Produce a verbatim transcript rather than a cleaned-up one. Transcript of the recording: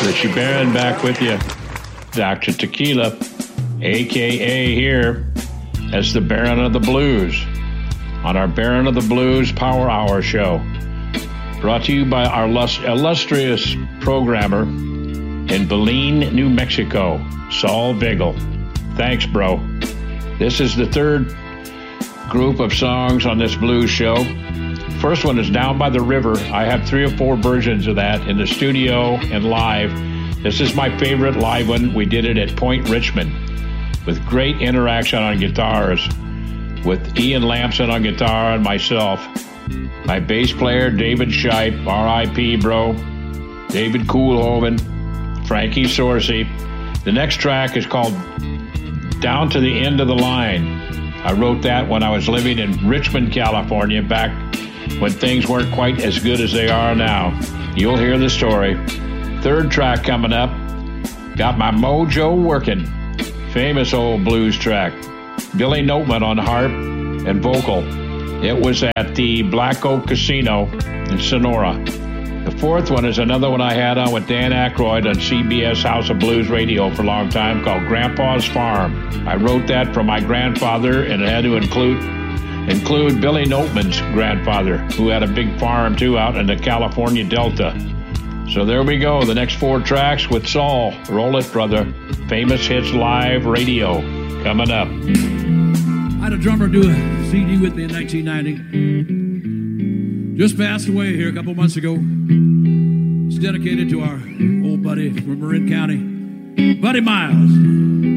Richie Barron back with you. Doctor Tequila, a k a here as the Baron of the Blues on our Baron of the Blues Power Hour show. Brought to you by our illustrious programmer in Belen, New Mexico, Saul Vigil. Thanks, bro. This is the third group of songs on this blues show. First one is Down by the River. I have three or four versions of that in the studio and live. This is my favorite live one. We did it at Point Richmond with great interaction on guitars with Ian Lamson on guitar and myself. My bass player, David Shipe, R I P bro, David Koolhoven, Frankie Sorsey. The next track is called Down to the End of the Line. I wrote that when I was living in Richmond, California, back when things weren't quite as good as they are now. You'll hear the story. Third track coming up, got my mojo working. Famous old blues track. Billy Noteman on harp and vocal. It was at the Black Oak Casino in Sonora. The fourth one is another one I had on with Dan Aykroyd on C B S House of Blues Radio for a long time called Grandpa's Farm. I wrote that for my grandfather, and it had to include include Billy Noteman's grandfather, who had a big farm too out in the California Delta. So there we go, the next four tracks with Saul. Roll it, brother. Famous Hits Live Radio coming up. I had a drummer do a C D with me in nineteen ninety. Just passed away here a couple months ago. It's dedicated to our old buddy from Marin County, Buddy Miles.